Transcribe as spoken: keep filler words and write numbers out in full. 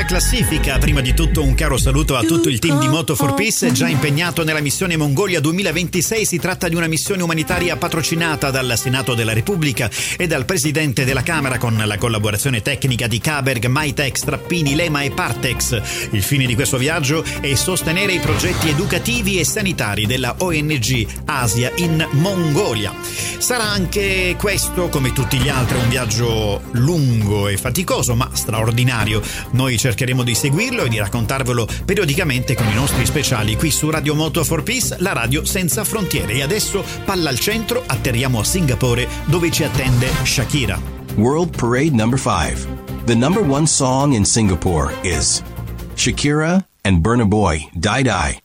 la classifica. Prima di tutto un caro saluto a tutto il team di Moto for Peace già impegnato nella missione Mongolia duemilaventisei. Si tratta di una missione umanitaria patrocinata dal Senato della Repubblica e dal Presidente della Camera, con la collaborazione tecnica di Kaberg, Mytek, Strappini, Lema e Partex. Il fine di questo viaggio è sostenere i progetti educativi e sanitari della O N G Asia in Mongolia. Sarà anche questo, come tutti gli altri, un viaggio lungo e faticoso ma straordinario. Noi cercheremo di seguirlo e di raccontarvelo periodicamente con i nostri speciali qui su Radio Moto for Peace, la radio senza frontiere. E adesso palla al centro, atterriamo a Singapore dove ci attende Shakira. World Parade number five. The number one song in Singapore is Shakira and Burna Boy, Die Die.